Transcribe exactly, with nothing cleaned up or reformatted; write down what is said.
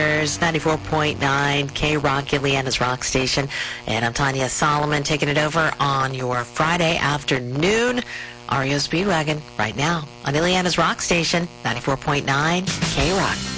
ninety-four point nine K-Rock, Ileana's Rock Station. And I'm Tanya Solomon taking it over on your Friday afternoon. R E O Speedwagon right now on Ileana's Rock Station, ninety-four point nine K-Rock.